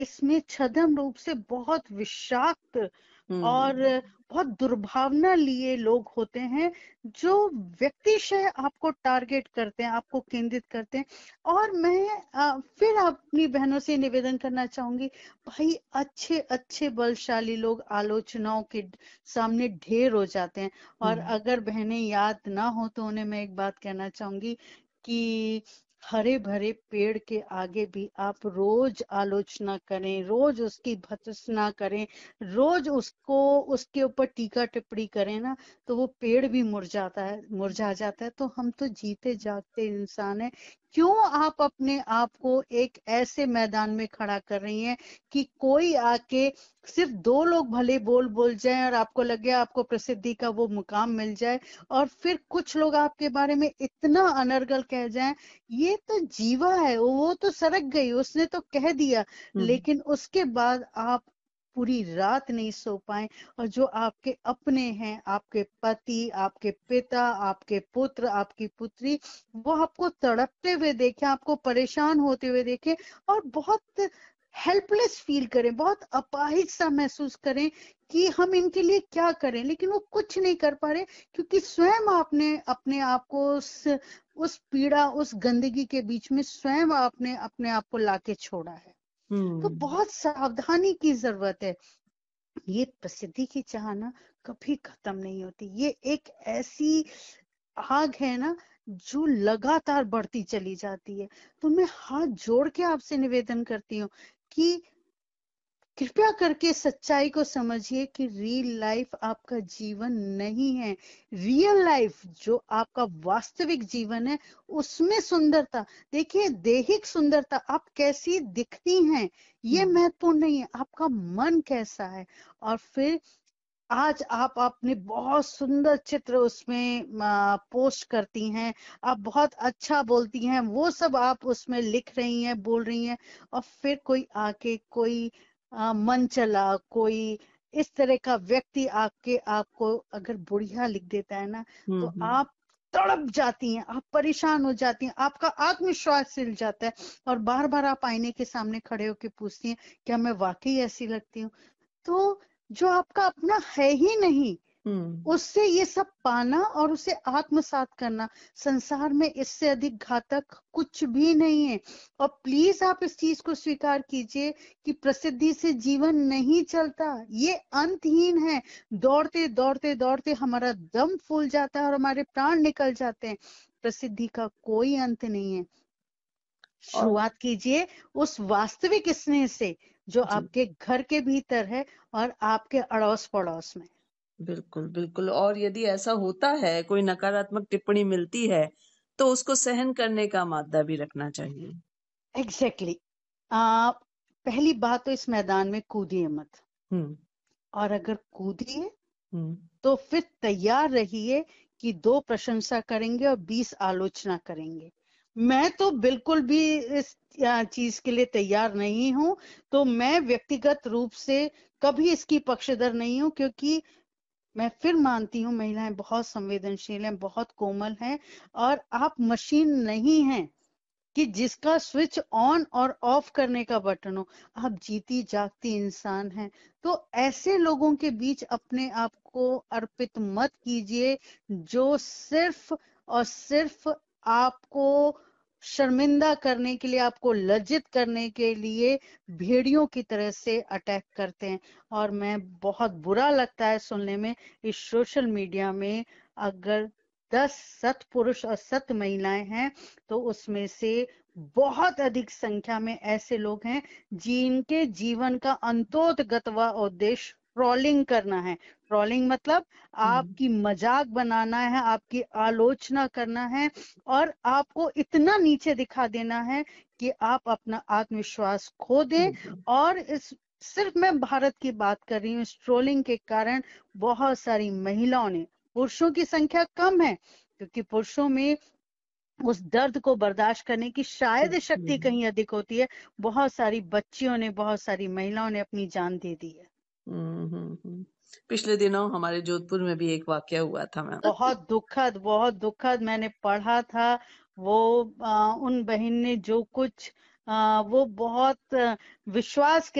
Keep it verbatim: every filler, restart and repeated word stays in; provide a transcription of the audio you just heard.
इसमें छद्म रूप से बहुत विषाक्त और हम्म बहुत दुर्भावना लिए लोग होते हैं, जो व्यक्तिशः आपको टारगेट करते हैं, आपको केंद्रित करते हैं। और मैं अ, फिर अपनी बहनों से निवेदन करना चाहूंगी, भाई अच्छे अच्छे बलशाली लोग आलोचनाओं के सामने ढेर हो जाते हैं। और हम्म अगर बहनें याद ना हो तो उन्हें मैं एक बात कहना चाहूंगी कि हरे भरे पेड़ के आगे भी आप रोज आलोचना करें, रोज उसकी भर्त्सना करें, रोज उसको उसके ऊपर टीका टिप्पणी करें ना, तो वो पेड़ भी मुरझाता है, मुरझा जाता है। तो हम तो जीते जागते इंसान हैं। क्यों आप अपने आप को एक ऐसे मैदान में खड़ा कर रही हैं कि कोई आके सिर्फ दो लोग भले बोल बोल जाएं और आपको लगे आपको प्रसिद्धि का वो मुकाम मिल जाए, और फिर कुछ लोग आपके बारे में इतना अनर्गल कह जाएं, ये तो जीवा है, वो तो सरक गई, उसने तो कह दिया। हम्म लेकिन उसके बाद आप पूरी रात नहीं सो पाए, और जो आपके अपने हैं, आपके पति, आपके पिता, आपके पुत्र, आपकी पुत्री, वो आपको तड़पते हुए देखे, आपको परेशान होते हुए देखे, और बहुत हेल्पलेस फील करें, बहुत अपाहिज सा महसूस करें कि हम इनके लिए क्या करें, लेकिन वो कुछ नहीं कर पा रहे, क्योंकि स्वयं आपने अपने आप को उस उस पीड़ा, उस गंदगी के बीच में स्वयं आपने अपने आप को लाके छोड़ा है। तो हम्म बहुत सावधानी की जरूरत है। ये प्रसिद्धि की चाह ना कभी खत्म नहीं होती, ये एक ऐसी आग है ना जो लगातार बढ़ती चली जाती है। तो मैं हाथ जोड़ के आपसे निवेदन करती हूँ कि कृपया करके सच्चाई को समझिए कि रियल लाइफ आपका जीवन नहीं है। रियल लाइफ जो आपका वास्तविक जीवन है, उसमें सुंदरता देखिए, दैहिक सुंदरता, आप कैसी दिखती हैं ये हम्म महत्वपूर्ण नहीं है, आपका मन कैसा है। और फिर आज आप अपने बहुत सुंदर चित्र उसमें आ, पोस्ट करती हैं, आप बहुत अच्छा बोलती हैं, वो सब आप उसमें लिख रही हैं, बोल रही हैं, और फिर कोई आके कोई आ, मन चला कोई इस तरह का व्यक्ति आपके आपको अगर बुढ़िया लिख देता है ना, हम्म तो हम्म आप तड़प जाती हैं, आप परेशान हो जाती हैं, आपका आत्मविश्वास हिल जाता है, और बार बार आप आईने के सामने खड़े होकर पूछती हैं, क्या मैं वाकई ऐसी लगती हूँ? तो जो आपका अपना है ही नहीं, हम्म उससे ये सब पाना और उसे आत्मसात करना, संसार में इससे अधिक घातक कुछ भी नहीं है। और प्लीज आप इस चीज को स्वीकार कीजिए कि प्रसिद्धि से जीवन नहीं चलता, ये अंतहीन है। दौड़ते दौड़ते दौड़ते हमारा दम फूल जाता है और हमारे प्राण निकल जाते हैं। प्रसिद्धि का कोई अंत नहीं है। और शुरुआत कीजिए उस वास्तविक स्नेह से जो जी आपके घर के भीतर है और आपके अड़ोस पड़ोस में। बिल्कुल बिल्कुल। और यदि ऐसा होता है, कोई नकारात्मक टिप्पणी मिलती है, तो उसको सहन करने का मादा भी रखना चाहिए। Exactly exactly. पहली बात तो इस मैदान में कूदिए मत, हम्म और अगर कूदिए हम्म तो फिर तैयार रहिए कि दो प्रशंसा करेंगे और बीस आलोचना करेंगे। मैं तो बिल्कुल भी इस आ, चीज के लिए तैयार नहीं हूं। तो मैं व्यक्तिगत रूप से कभी इसकी पक्षधर नहीं हूं, क्योंकि मैं फिर मानती हूँ महिलाएं बहुत संवेदनशील हैं, बहुत कोमल हैं, और आप मशीन नहीं हैं कि जिसका स्विच ऑन और ऑफ करने का बटन हो। आप जीती जागती इंसान हैं। तो ऐसे लोगों के बीच अपने आप को अर्पित मत कीजिए, जो सिर्फ और सिर्फ आपको शर्मिंदा करने के लिए, आपको लज्जित करने के लिए भेड़ियों की तरह से अटैक करते हैं। और मैं बहुत बुरा लगता है सुनने में, इस सोशल मीडिया में अगर दस सत पुरुष और सत महिलाएं हैं, तो उसमें से बहुत अधिक संख्या में ऐसे लोग हैं जिनके जीवन का अंतोतगतवा उद्देश्य ट्रोलिंग करना है। ट्रोलिंग मतलब हम्म आपकी मजाक बनाना है, आपकी आलोचना करना है, और आपको इतना नीचे दिखा देना है कि आप अपना आत्मविश्वास खो दें। बिल्कुल और इस सिर्फ मैं भारत की बात कर रही हूँ, इस ट्रोलिंग के कारण बहुत सारी महिलाओं ने, पुरुषों की संख्या कम है क्योंकि पुरुषों में उस दर्द को बर्दाश्त करने की शायद शक्ति हम्म कहीं अधिक होती है, बहुत सारी बच्चियों ने, बहुत सारी महिलाओं ने अपनी जान दे दी है। हम्म हम्म हम्म। पिछले दिनों हमारे जोधपुर में भी एक वाकया हुआ था मैम। बहुत दुखद, बहुत दुखद, मैंने पढ़ा था वो आ, उन बहन ने जो कुछ आ, वो बहुत अ, विश्वास